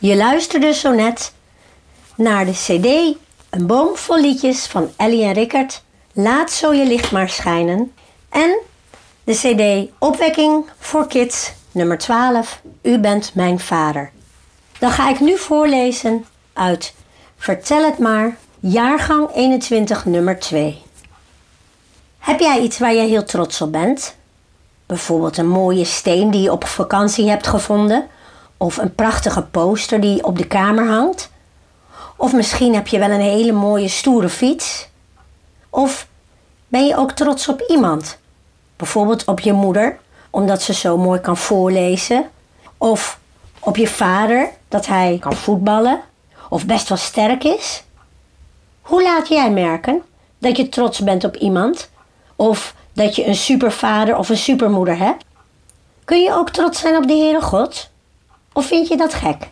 Je luisterde zo net naar de cd Een boom vol liedjes van Ellie en Rickert. Laat zo je licht maar schijnen. En de cd Opwekking voor Kids nummer 12. U bent mijn vader. Dan ga ik nu voorlezen uit Vertel het maar, jaargang 21 nummer 2. Heb jij iets waar je heel trots op bent? Bijvoorbeeld een mooie steen die je op vakantie hebt gevonden? Of een prachtige poster die op de kamer hangt? Of misschien heb je wel een hele mooie stoere fiets? Of ben je ook trots op iemand? Bijvoorbeeld op je moeder, omdat ze zo mooi kan voorlezen. Of op je vader, dat hij kan voetballen. Of best wel sterk is. Hoe laat jij merken dat je trots bent op iemand? Of dat je een supervader of een supermoeder hebt? Kun je ook trots zijn op de Heere God? Of vind je dat gek?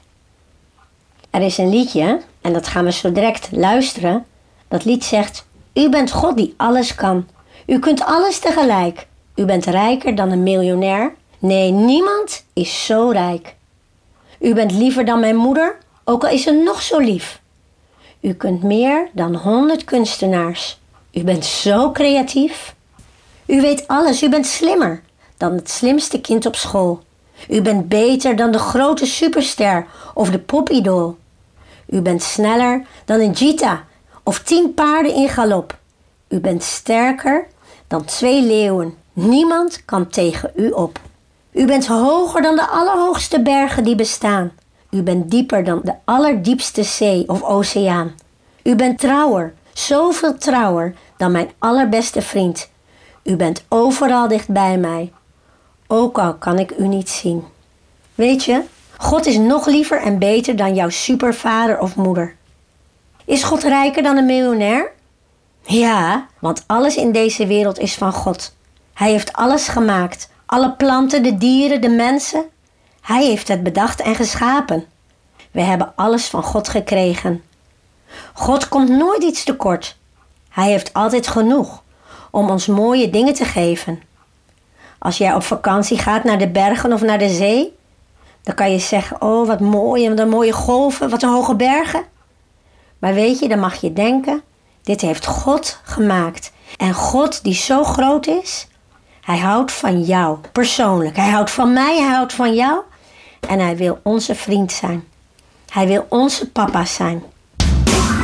Er is een liedje, en dat gaan we zo direct luisteren. Dat lied zegt: U bent God die alles kan. U kunt alles tegelijk. U bent rijker dan een miljonair. Nee, niemand is zo rijk. U bent liever dan mijn moeder, ook al is ze nog zo lief. U kunt meer dan 100 kunstenaars. U bent zo creatief. U weet alles, u bent slimmer dan het slimste kind op school. U bent beter dan de grote superster of de popidool. U bent sneller dan een cheetah of 10 paarden in galop. U bent sterker dan 2 leeuwen. Niemand kan tegen u op. U bent hoger dan de allerhoogste bergen die bestaan. U bent dieper dan de allerdiepste zee of oceaan. U bent trouwer, zoveel trouwer dan mijn allerbeste vriend. U bent overal dicht bij mij, ook al kan ik u niet zien. Weet je, God is nog liever en beter dan jouw supervader of moeder. Is God rijker dan een miljonair? Ja, want alles in deze wereld is van God. Hij heeft alles gemaakt, alle planten, de dieren, de mensen. Hij heeft het bedacht en geschapen. We hebben alles van God gekregen. God komt nooit iets tekort. Hij heeft altijd genoeg om ons mooie dingen te geven. Als jij op vakantie gaat naar de bergen of naar de zee, dan kan je zeggen: oh, wat mooi, en wat een mooie golven, wat een hoge bergen. Maar weet je, dan mag je denken: dit heeft God gemaakt. En God die zo groot is, hij houdt van jou persoonlijk. Hij houdt van mij, hij houdt van jou. En hij wil onze vriend zijn. Hij wil onze papa zijn.